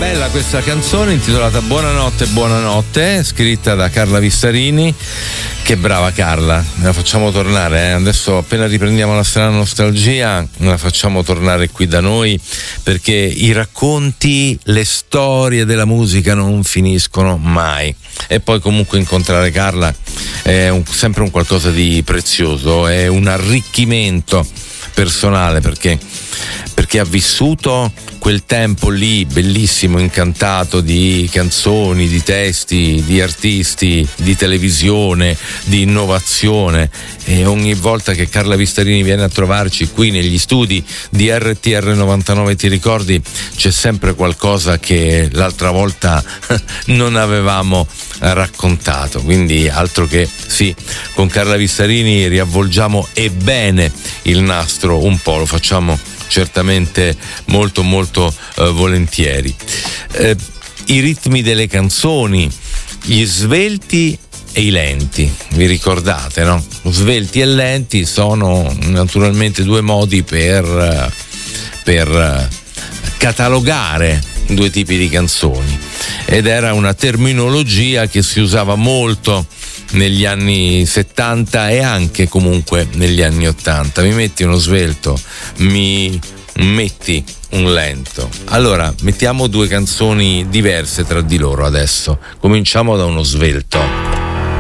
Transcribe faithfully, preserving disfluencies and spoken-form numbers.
Bella questa canzone intitolata Buonanotte, buonanotte, scritta da Carla Vistarini. Che brava Carla, me la facciamo tornare, eh? Adesso appena riprendiamo la strana nostalgia, me la facciamo tornare qui da noi, perché i racconti, le storie della musica non finiscono mai. E poi comunque incontrare Carla è un, sempre un qualcosa di prezioso, è un arricchimento personale, perché perché ha vissuto quel tempo lì bellissimo, incantato di canzoni, di testi, di artisti, di televisione, di innovazione, e ogni volta che Carla Vistarini viene a trovarci qui negli studi di R T R novantanove, ti ricordi, c'è sempre qualcosa che l'altra volta non avevamo raccontato, quindi altro che sì, con Carla Vistarini riavvolgiamo e bene il nastro un po', lo facciamo certamente molto molto eh, volentieri. Eh, i ritmi delle canzoni, gli svelti e i lenti, vi ricordate, no? Svelti e lenti sono naturalmente due modi per, per catalogare due tipi di canzoni, ed era una terminologia che si usava molto negli anni settanta e anche comunque negli anni ottanta. Mi metti uno svelto, mi metti un lento. Allora mettiamo due canzoni diverse tra di loro adesso. Cominciamo da uno svelto.